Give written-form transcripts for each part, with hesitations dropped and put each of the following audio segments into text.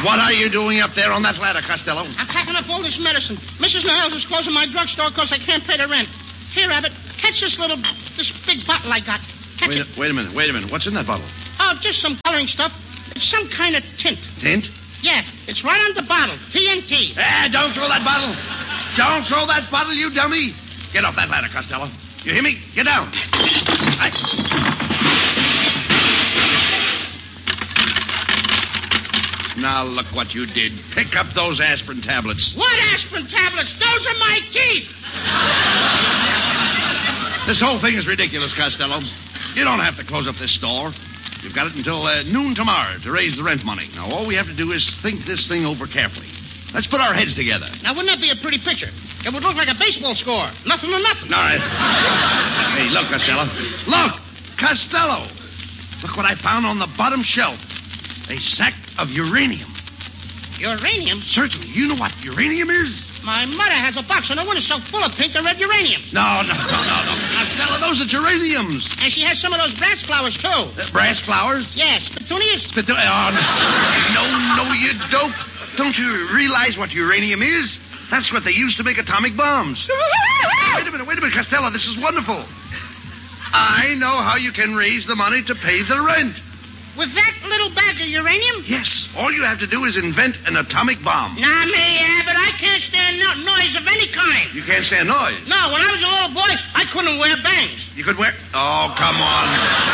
What are you doing up there on that ladder, Costello? I'm packing up all this medicine. Mrs. Niles is closing my drugstore because I can't pay the rent. Here, Abbott, catch this big bottle I got. Wait a minute. What's in that bottle? Oh, just some coloring stuff. It's some kind of tint. Tint? Yeah, it's right on the bottle. TNT. Don't throw that bottle. Don't throw that bottle, you dummy. Get off that ladder, Costello. You hear me? Get down. Now, look what you did. Pick up those aspirin tablets. What aspirin tablets? Those are my teeth. This whole thing is ridiculous, Costello. You don't have to close up this store. You've got it until noon tomorrow to raise the rent money. Now, all we have to do is think this thing over carefully. Let's put our heads together. Now, wouldn't that be a pretty picture? It would look like a baseball score. Nothing to nothing. All right. Hey, look, Costello. Look! Costello! Look what I found on the bottom shelf. A sack of uranium. Uranium? Certainly. You know what uranium is? My mother has a box in her window so full of pink and red uranium. No. Costello, those are geraniums. And she has some of those brass flowers, too. Brass flowers? Yes. Petunias? No, you dope. Don't you realize what uranium is? That's what they use to make atomic bombs. Wait a minute, Costello. This is wonderful. I know how you can raise the money to pay the rent. With that little bag of uranium? Yes. All you have to do is invent an atomic bomb. Nah, but I can't stand noise of any kind. You can't stand noise? No, when I was a little boy, I couldn't wear bangs. You could wear... Oh, come on.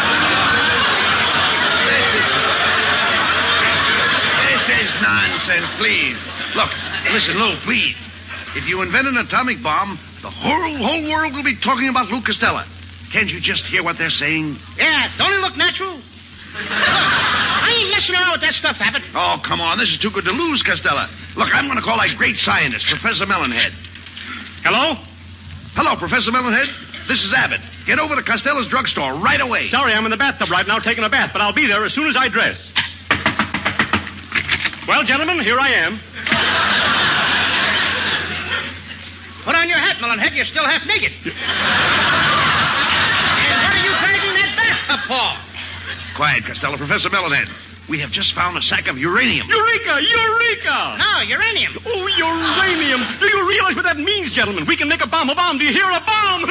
This is nonsense, please. Look, listen, Lou, please. If you invent an atomic bomb, the whole world will be talking about Lou Costello. Can't you just hear what they're saying? Yeah, don't it look natural? Look, I ain't messing around with that stuff, Abbott. Oh, come on. This is too good to lose, Costello. Look, I'm going to call that great scientist, Professor Melonhead. Hello? Hello, Professor Melonhead. This is Abbott. Get over to Costello's drugstore right away. Sorry, I'm in the bathtub right now taking a bath, but I'll be there as soon as I dress. Well, gentlemen, here I am. Put on your hat, Melonhead. You're still half naked. And what are you dragging that bathtub for? Quiet, Costello. Professor Melonhead. We have just found a sack of uranium. Eureka! No, uranium. Oh, uranium. Do you realize what that means, gentlemen? We can make a bomb. Do you hear? A bomb!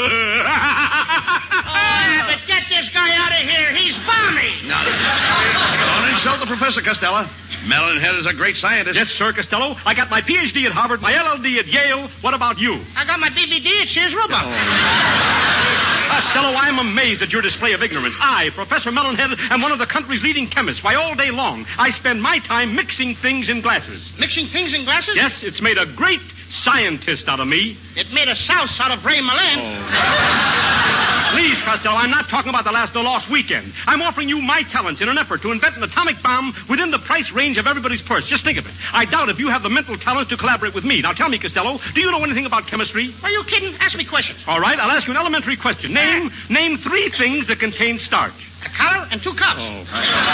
But get this guy out of here. He's bombing. No. Don't insult the professor, Costello. Melonhead is a great scientist. Yes, sir, Costello. I got my Ph.D. at Harvard, my LL.D. at Yale. What about you? I got my BVD at Sears Roebuck. Costello, I'm amazed at your display of ignorance. I, Professor Melonhead, am one of the country's leading chemists. Why, all day long, I spend my time mixing things in glasses. Mixing things in glasses? Yes, it's made a great scientist out of me. It made a souse out of Ray Milland. Please, Costello, I'm not talking about the lost weekend. I'm offering you my talents in an effort to invent an atomic bomb within the price range of everybody's purse. Just think of it. I doubt if you have the mental talents to collaborate with me. Now, tell me, Costello, do you know anything about chemistry? Are you kidding? Ask me questions. All right, I'll ask you an elementary question. Name 3 things that contain starch. A collar and 2 cups. Quiet,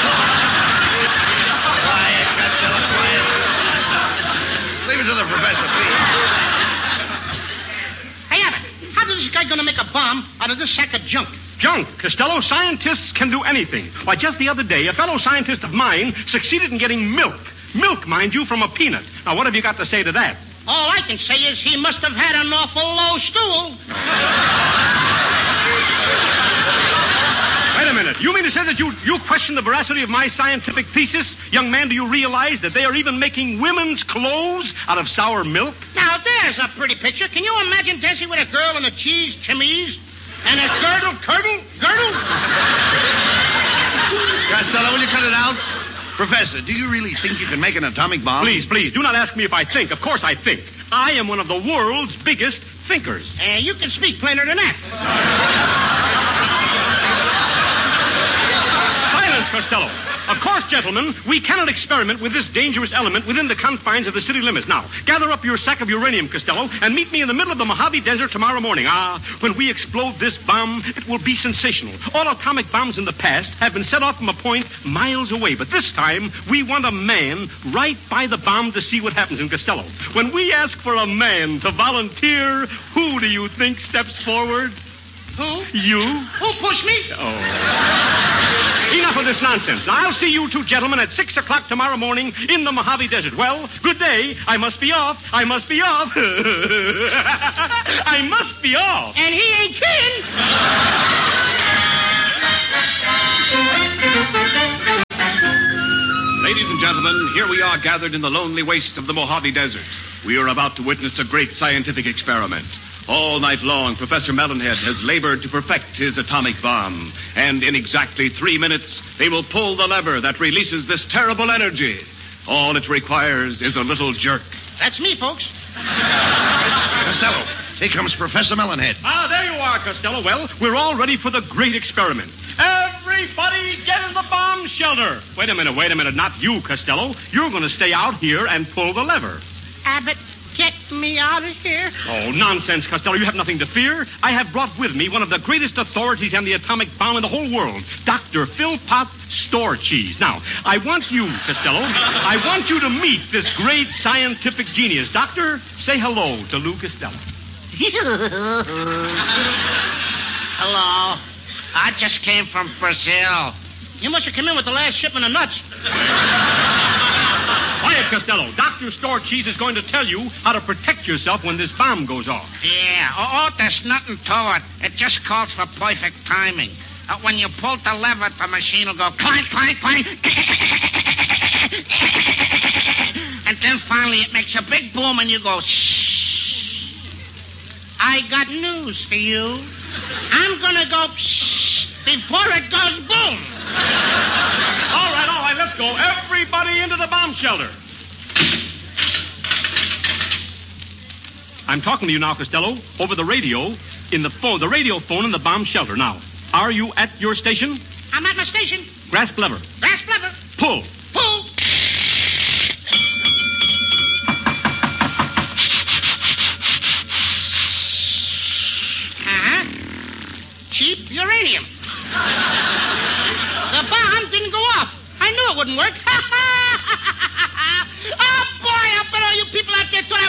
Costello, quiet. Leave it to the professor, please. Hey, Abbott, how is this guy going to make a bomb out of this sack of junk? Junk. Costello, scientists can do anything. Why, just the other day, a fellow scientist of mine succeeded in getting milk. Milk, mind you, from a peanut. Now, what have you got to say to that? All I can say is he must have had an awful low stool. Wait a minute. You mean to say that you question the veracity of my scientific thesis? Young man, do you realize that they are even making women's clothes out of sour milk? Now, there's a pretty picture. Can you imagine dancing with a girl in a chemise and a girdle? Costello, will you cut it out? Professor, do you really think you can make an atomic bomb? Please, do not ask me if I think. Of course I think. I am one of the world's biggest thinkers. You can speak plainer than that. Silence, Costello. Of course, gentlemen, we cannot experiment with this dangerous element within the confines of the city limits. Now, gather up your sack of uranium, Costello, and meet me in the middle of the Mojave Desert tomorrow morning. When we explode this bomb, it will be sensational. All atomic bombs in the past have been set off from a point miles away, but this time, we want a man right by the bomb to see what happens in Costello. When we ask for a man to volunteer, who do you think steps forward? Who? You. Who pushed me? Oh. Enough enough of this nonsense. Now, I'll see you two gentlemen at 6 o'clock tomorrow morning in the Mojave Desert. Well, good day. I must be off. I must be off. I must be off. And he ain't kidding. Ladies and gentlemen, here we are gathered in the lonely wastes of the Mojave Desert. We are about to witness a great scientific experiment. All night long, Professor Melonhead has labored to perfect his atomic bomb. And in exactly 3 minutes, they will pull the lever that releases this terrible energy. All it requires is a little jerk. That's me, folks. Costello, here comes Professor Melonhead. Ah, there you are, Costello. Well, we're all ready for the great experiment. Everybody get in the bomb shelter. Wait a minute. Not you, Costello. You're going to stay out here and pull the lever. Abbott, get me out of here. Oh, nonsense, Costello. You have nothing to fear. I have brought with me one of the greatest authorities on the atomic bomb in the whole world, Dr. Philpot Storcheese. Now, I want you, Costello, to meet this great scientific genius. Doctor, say hello to Lou Costello. Hello. I just came from Brazil. You must have come in with the last shipment of nuts. Quiet, Costello. Dr. Storcheese is going to tell you how to protect yourself when this bomb goes off. Yeah. Oh, there's nothing to it. It just calls for perfect timing. When you pull the lever, the machine will go clank, clank, clank. And then finally it makes a big boom and you go shh. I got news for you. I'm going to go shh before it goes boom. All right, let's go. Everybody into the bomb shelter. I'm talking to you now, Costello, over the radio, the radio phone in the bomb shelter. Now, are you at your station? I'm at my station. Grasp lever. Grasp lever. Pull. Pull. Cheap uranium. The bomb didn't go off. I knew it wouldn't work. Oh, boy, I bet all you people out there thought